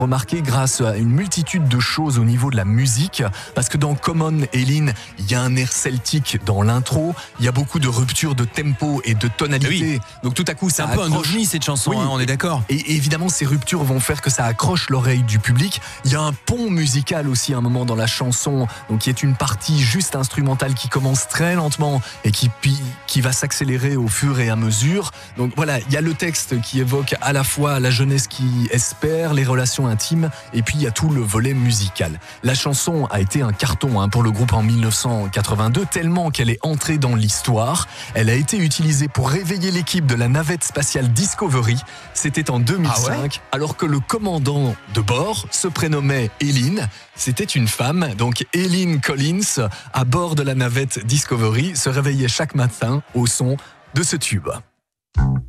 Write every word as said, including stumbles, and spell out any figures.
Remarqué grâce à une multitude de choses au niveau de la musique, parce que dans Come On Eileen, il y a un air celtique dans l'intro, il y a beaucoup de ruptures de tempo et de tonalité. Oui. Donc tout à coup, C'est ça un peu un accroche. ovni cette chanson, Oui. hein, on est d'accord. Et évidemment, ces ruptures vont faire que ça accroche l'oreille du public. Il y a un pont musical aussi à un moment dans la chanson, donc qui est une partie juste instrumentale qui commence très lentement et qui, qui va s'accélérer au fur et à mesure. Donc voilà, il y a le texte qui évoque à la fois la jeunesse qui espère, les relations intimes, et puis il y a tout le volet musical. La chanson a été un carton hein, pour le groupe en dix-neuf cent quatre-vingt-deux, tellement qu'elle est entrée dans l'histoire. Elle a été utilisée pour réveiller l'équipe de la navette spatiale Discovery. C'était en deux mille cinq, ah ouais alors que le commandant de bord se prénommait Eileen. C'était une femme, donc Eileen Collins, à bord de la navette Discovery, se réveillait chaque matin au son de ce tube.